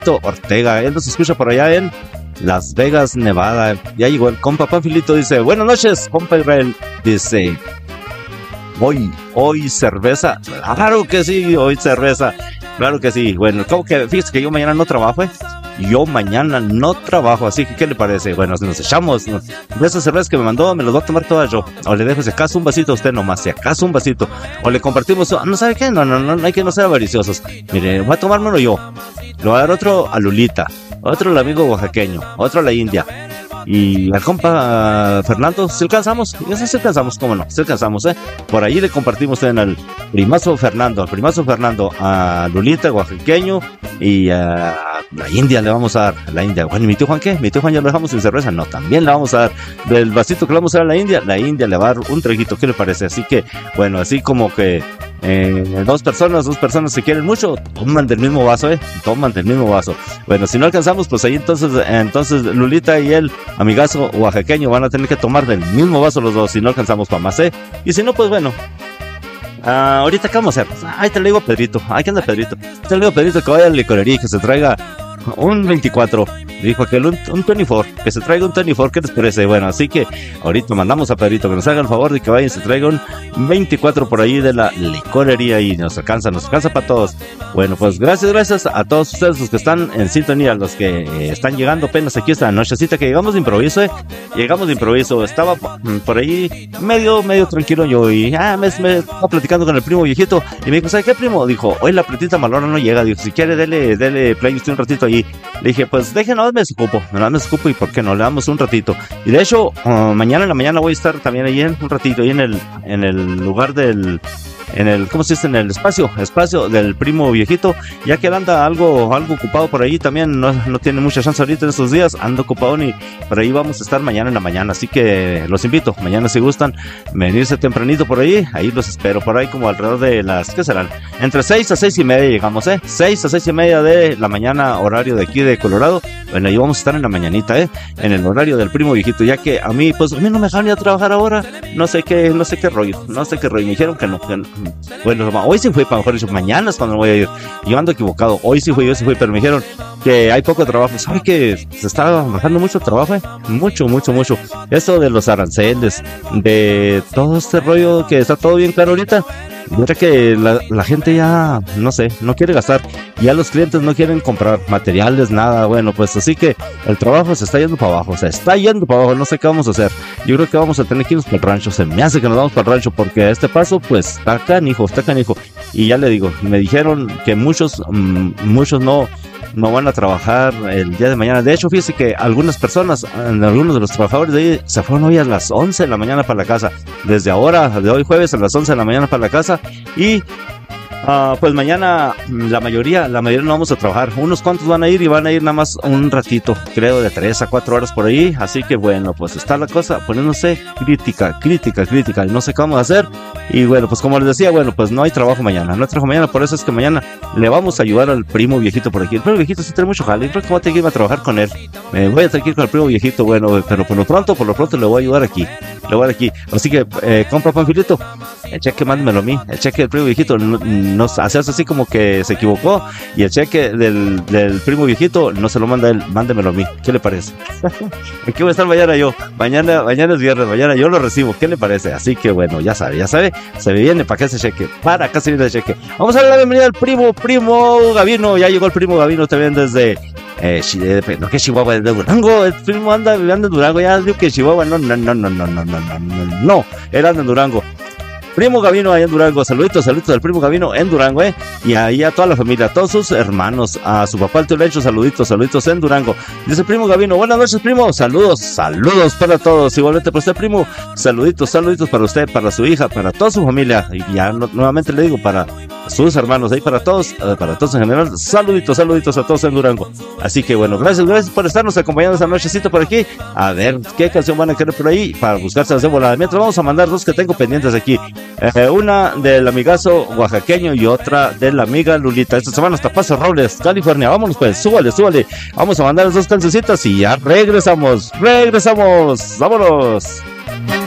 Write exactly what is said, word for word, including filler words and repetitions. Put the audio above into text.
Panfilito Ortega. Él nos escucha por allá en Las Vegas, Nevada. Ya llegó el compa Panfilito, dice, buenas noches, compa Israel. Dice, hoy, hoy cerveza. Claro que sí, hoy cerveza. Claro que sí. Bueno, como que fíjese que yo mañana no trabajo, ¿eh? Yo mañana no trabajo, así que ¿qué le parece? Bueno, nos echamos de esas cervezas que me mandó, me las voy a tomar todas yo. O le dejo si acaso un vasito a usted nomás, si acaso un vasito. O le compartimos, no sabe qué, no, no, no, no hay que no ser avariciosos. Mire, voy a tomármelo yo. Le voy a dar otro a Lulita, otro al amigo oaxaqueño, otro a la India. Y al compa Fernando, si alcanzamos, ya sé si alcanzamos, cómo no, si alcanzamos, ¿eh? Por ahí le compartimos en el primazo Fernando, al primazo Fernando, a Lulita, oaxaqueño, y a la India le vamos a dar, a la India. Bueno, ¿y mi tío Juan qué? ¿Mi tío Juan ya lo dejamos sin cerveza? No, también le vamos a dar, del vasito que le vamos a dar a la India, la India le va a dar un traguito, ¿qué le parece? Así que, bueno, así como que eh, dos personas, dos personas se quieren mucho, toman del mismo vaso, ¿eh? Toman del mismo vaso. Bueno, si no alcanzamos, pues ahí entonces, entonces Lulita y el amigazo oaxaqueño van a tener que tomar del mismo vaso los dos, si no alcanzamos para más, ¿eh? Y si no, pues bueno, uh, ahorita ¿qué vamos a hacer? Ahí te le digo a Pedrito, ahí que anda Pedrito, te le digo a Pedrito que vaya a la licorería y que se traiga un veinticuatro, dijo aquel, un, un veinticuatro, que se traiga un veinticuatro, ¿qué les parece? Bueno, así que ahorita mandamos a Pedrito que nos haga el favor de que vaya y se traiga un veinticuatro por ahí de la licorería y nos alcanza, nos alcanza para todos. Bueno, pues gracias, gracias a todos ustedes los que están en sintonía, los que eh, están llegando apenas aquí esta nochecita que llegamos de improviso, eh. Llegamos de improviso, estaba por ahí medio, medio tranquilo yo y ah, me, me estaba platicando con el primo viejito y me dijo, ¿sabe qué, primo? Dijo, hoy la pretita malona no llega, dijo, si quiere dele, dele play usted un ratito ahí. Le dije, pues déjenos, me ocupo, me me ocupo y por qué no, le damos un ratito. Y de hecho, uh, mañana en la mañana voy a estar también ahí en un ratito, ahí en el, en el lugar del, en el, ¿cómo se dice? En el espacio, espacio del primo viejito, ya que él anda algo, algo ocupado por ahí también, no, no tiene mucha chance ahorita en estos días, anda ocupado y por ahí vamos a estar mañana en la mañana, así que los invito, mañana si gustan venirse tempranito por ahí, ahí los espero, por ahí como alrededor de las, ¿qué serán? Entre seis a seis y media llegamos, ¿eh? seis a seis y media de la mañana, horario de aquí de Colorado. Bueno, ahí vamos a estar en la mañanita, ¿eh? En el horario del primo viejito, ya que a mí, pues, a mí no me dejan ir a trabajar ahora, no sé qué, no sé qué rollo, no sé qué rollo, me dijeron que no, que no. Bueno, hoy sí fui, para mejor dicho, mañana es cuando me voy a ir, yo ando equivocado, hoy sí fui, hoy sí fui, pero me dijeron que hay poco trabajo, ¿sabe que se está bajando mucho trabajo, eh? Mucho, mucho, mucho, eso de los aranceles, de todo este rollo que está todo bien claro ahorita. Yo creo que la, la gente ya, no sé, no quiere gastar, ya los clientes no quieren comprar materiales, nada, bueno, pues así que el trabajo se está yendo para abajo, se está yendo para abajo, no sé qué vamos a hacer. Yo creo que vamos a tener que irnos para el rancho, se me hace que nos vamos para el rancho, porque a este paso, pues, está canijo, está canijo. Y ya le digo, me dijeron que muchos, mmm, muchos no... no van a trabajar el día de mañana. De hecho, fíjese que algunas personas, algunos de los trabajadores de ahí se fueron hoy a las once de la mañana para la casa. Desde ahora, de hoy jueves a las once de la mañana para la casa. Y Uh, pues mañana la mayoría, la mayoría no vamos a trabajar. Unos cuantos van a ir y van a ir nada más un ratito, creo de tres a cuatro horas por ahí. Así que bueno, pues está la cosa poniéndose crítica, crítica, crítica. Y no sé qué vamos a hacer. Y bueno, pues como les decía, bueno, pues no hay trabajo mañana. No hay trabajo mañana, por eso es que mañana le vamos a ayudar al primo viejito por aquí. El primo viejito sí tiene mucho jale. Creo que voy a tener que ir a trabajar con él. Me voy a tener que ir con el primo viejito, bueno, pero por lo pronto, por lo pronto le voy a ayudar aquí. Le voy a dar aquí. Así que eh, compra Panfilito. El cheque mándemelo a mí. El cheque del primo viejito no, nos hace así como que se equivocó. Y el cheque del, del primo viejito no se lo manda él, mándemelo a mí. ¿Qué le parece? Aquí voy a estar mañana yo. Mañana, mañana es viernes, mañana yo lo recibo. ¿Qué le parece? Así que bueno, ya sabe, ya sabe. Se me viene para acá ese cheque. Para acá se viene el cheque. Vamos a darle la bienvenida al primo, primo Gavino. Ya llegó el primo Gavino también desde eh, no que Chihuahua, de Durango. El primo anda, anda en Durango. Ya digo que Chihuahua, no, no, no, no, no, no, no, no, no, no. Él anda en Durango. Primo Gavino allá en Durango, saluditos, saluditos al primo Gavino en Durango, eh, y ahí a toda la familia, a todos sus hermanos, a su papá el tío Lencho, saluditos, saluditos en Durango. Dice primo Gavino, buenas noches primo, saludos, saludos para todos, igualmente para usted primo, saluditos, saluditos para usted, para su hija, para toda su familia, y ya no, nuevamente le digo, para sus hermanos, ahí para todos, eh, para todos en general, saluditos, saluditos a todos en Durango. Así que bueno, gracias, gracias por estarnos acompañando esta nochecita por aquí, a ver qué canción van a querer por ahí, para buscarse las de volada. Mientras vamos a mandar dos que tengo pendientes aquí. Eh, una del amigazo oaxaqueño y otra de la amiga Lulita. Esta semana hasta Paso Robles, California. Vámonos pues, súbale, súbale. Vamos a mandar las dos cancioncitas y ya regresamos. Regresamos. Vámonos.